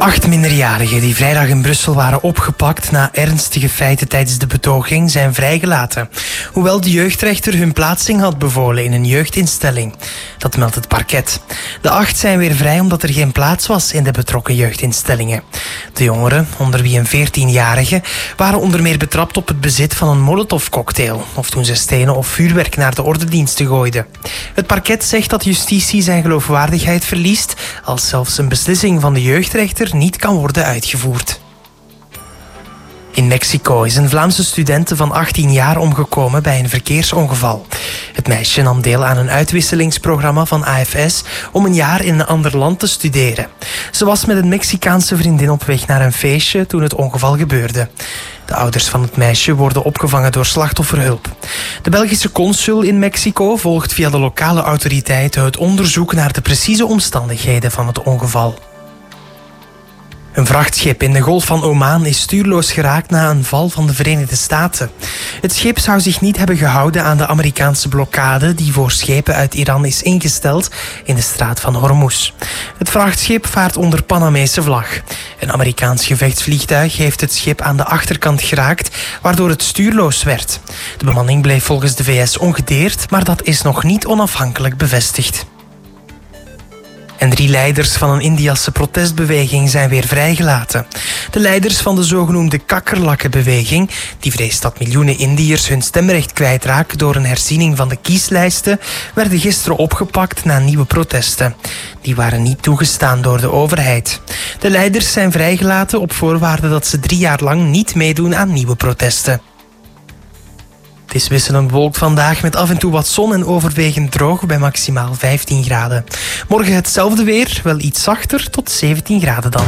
8 minderjarigen die vrijdag in Brussel waren opgepakt na ernstige feiten tijdens de betoging zijn vrijgelaten. Hoewel de jeugdrechter hun plaatsing had bevolen in een jeugdinstelling. Dat meldt het parket. De 8 zijn weer vrij omdat er geen plaats was in de betrokken jeugdinstellingen. De jongeren, onder wie een 14-jarige, waren onder meer betrapt op het bezit van een molotovcocktail of toen ze stenen of vuurwerk naar de ordediensten gooiden. Het parket zegt dat justitie zijn geloofwaardigheid verliest als zelfs een beslissing van de jeugdrechter niet kan worden uitgevoerd. In Mexico is een Vlaamse studente van 18 jaar omgekomen bij een verkeersongeval. Het meisje nam deel aan een uitwisselingsprogramma van AFS om een jaar in een ander land te studeren. Ze was met een Mexicaanse vriendin op weg naar een feestje toen het ongeval gebeurde. De ouders van het meisje worden opgevangen door slachtofferhulp. De Belgische consul in Mexico volgt via de lokale autoriteiten het onderzoek naar de precieze omstandigheden van het ongeval. Een vrachtschip in de Golf van Oman is stuurloos geraakt na een val van de Verenigde Staten. Het schip zou zich niet hebben gehouden aan de Amerikaanse blokkade die voor schepen uit Iran is ingesteld in de straat van Hormuz. Het vrachtschip vaart onder Panamese vlag. Een Amerikaans gevechtsvliegtuig heeft het schip aan de achterkant geraakt, waardoor het stuurloos werd. De bemanning bleef volgens de VS ongedeerd, maar dat is nog niet onafhankelijk bevestigd. En 3 leiders van een Indiase protestbeweging zijn weer vrijgelaten. De leiders van de zogenoemde kakkerlakkenbeweging, die vreest dat miljoenen Indiërs hun stemrecht kwijtraken door een herziening van de kieslijsten, werden gisteren opgepakt na nieuwe protesten. Die waren niet toegestaan door de overheid. De leiders zijn vrijgelaten op voorwaarde dat ze 3 jaar lang niet meedoen aan nieuwe protesten. Het is wisselend bewolkt vandaag met af en toe wat zon en overwegend droog bij maximaal 15 graden. Morgen hetzelfde weer, wel iets zachter tot 17 graden dan.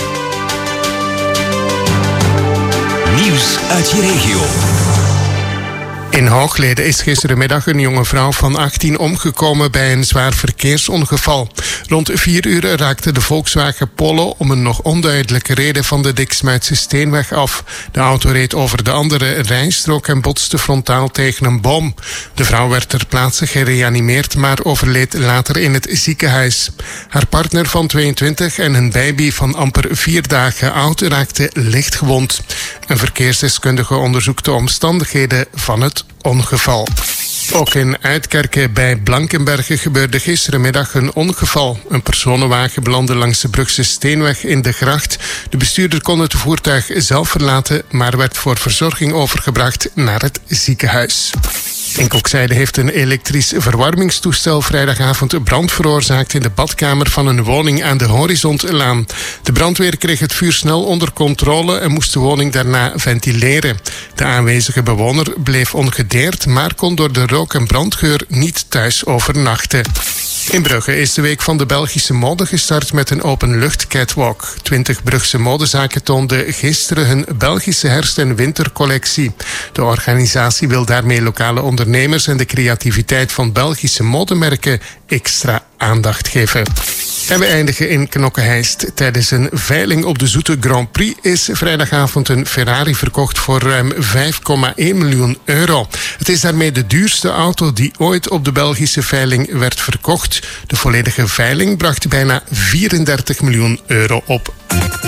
Nieuws uit je regio. In Hooglede is gisterenmiddag een jonge vrouw van 18 omgekomen bij een zwaar verkeersongeval. Rond 4 uur raakte de Volkswagen Polo om een nog onduidelijke reden van de Diksmuitse Steenweg af. De auto reed over de andere rijstrook en botste frontaal tegen een boom. De vrouw werd ter plaatse gereanimeerd, maar overleed later in het ziekenhuis. Haar partner van 22 en een baby van amper 4 dagen oud raakten licht gewond. Een verkeersdeskundige onderzoekt de omstandigheden van het ongeval. Ook in Uitkerken bij Blankenberge gebeurde gisterenmiddag een ongeval. Een personenwagen belandde langs de Brugse Steenweg in de gracht. De bestuurder kon het voertuig zelf verlaten, maar werd voor verzorging overgebracht naar het ziekenhuis. In Kokzijde heeft een elektrisch verwarmingstoestel vrijdagavond brand veroorzaakt in de badkamer van een woning aan de Horizontlaan. De brandweer kreeg het vuur snel onder controle en moest de woning daarna ventileren. De aanwezige bewoner bleef ongedeerd, maar kon door de rook- en brandgeur niet thuis overnachten. In Brugge is de Week van de Belgische Mode gestart met een openlucht catwalk. 20 Brugse modezaken toonden gisteren hun Belgische herfst- en wintercollectie. De organisatie wil daarmee lokale ondernemers en de creativiteit van Belgische modemerken extra aandacht geven. En we eindigen in Knokke-Heist. Tijdens een veiling op de Zoete Grand Prix is vrijdagavond een Ferrari verkocht voor ruim 5,1 miljoen euro. Het is daarmee de duurste auto die ooit op de Belgische veiling werd verkocht. De volledige veiling bracht bijna 34 miljoen euro op.